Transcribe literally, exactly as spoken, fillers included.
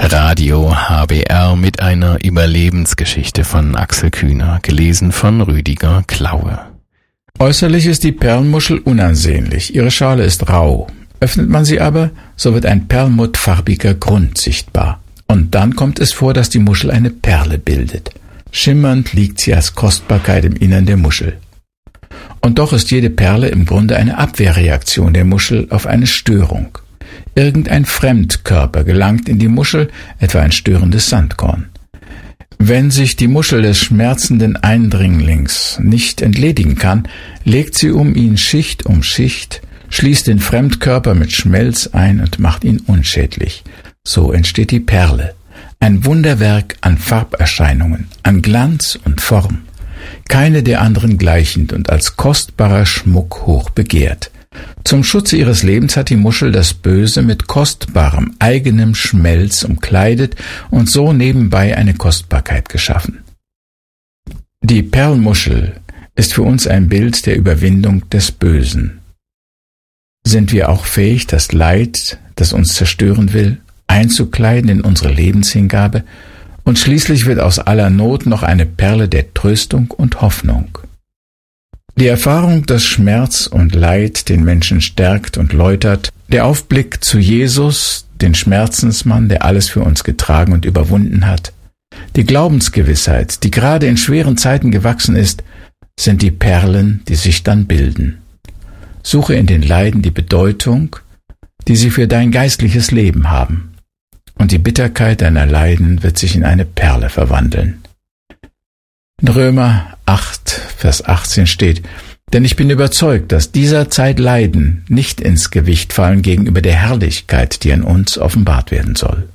Radio H B R mit einer Überlebensgeschichte von Axel Kühner, gelesen von Rüdiger Klaue. Äußerlich ist die Perlmuschel unansehnlich, ihre Schale ist rau. Öffnet man sie aber, so wird ein perlmuttfarbiger Grund sichtbar. Und dann kommt es vor, dass die Muschel eine Perle bildet. Schimmernd liegt sie als Kostbarkeit im Innern der Muschel. Und doch ist jede Perle im Grunde eine Abwehrreaktion der Muschel auf eine Störung. Irgendein Fremdkörper gelangt in die Muschel, etwa ein störendes Sandkorn. Wenn sich die Muschel des schmerzenden Eindringlings nicht entledigen kann, legt sie um ihn Schicht um Schicht, schließt den Fremdkörper mit Schmelz ein und macht ihn unschädlich. So entsteht die Perle, ein Wunderwerk an Farberscheinungen, an Glanz und Form, keine der anderen gleichend und als kostbarer Schmuck hoch begehrt. Zum Schutze ihres Lebens hat die Muschel das Böse mit kostbarem, eigenem Schmelz umkleidet und so nebenbei eine Kostbarkeit geschaffen. Die Perlmuschel ist für uns ein Bild der Überwindung des Bösen. Sind wir auch fähig, das Leid, das uns zerstören will, einzukleiden in unsere Lebenshingabe, und schließlich wird aus aller Not noch eine Perle der Tröstung und Hoffnung. Die Erfahrung, dass Schmerz und Leid den Menschen stärkt und läutert, der Aufblick zu Jesus, den Schmerzensmann, der alles für uns getragen und überwunden hat, die Glaubensgewissheit, die gerade in schweren Zeiten gewachsen ist, sind die Perlen, die sich dann bilden. Suche in den Leiden die Bedeutung, die sie für dein geistliches Leben haben, und die Bitterkeit deiner Leiden wird sich in eine Perle verwandeln. In Römer acht, Vers achtzehn steht: Denn ich bin überzeugt, dass dieser Zeit Leiden nicht ins Gewicht fallen gegenüber der Herrlichkeit, die an uns offenbart werden soll.